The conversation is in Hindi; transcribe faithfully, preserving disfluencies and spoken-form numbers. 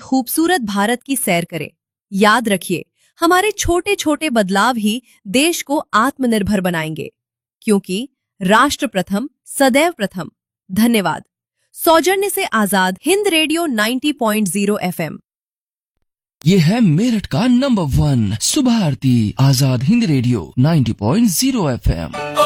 खूबसूरत भारत की सैर करें। याद रखिए, हमारे छोटे छोटे बदलाव ही देश को आत्मनिर्भर बनाएंगे, क्योंकि राष्ट्र प्रथम सदैव प्रथम। धन्यवाद। सौजन्य से आजाद हिंद रेडियो नब्बे पॉइंट शून्य एफएम। ये है मेरठ का नंबर वन सुबह आरती आजाद हिंद रेडियो नब्बे पॉइंट शून्य एफएम।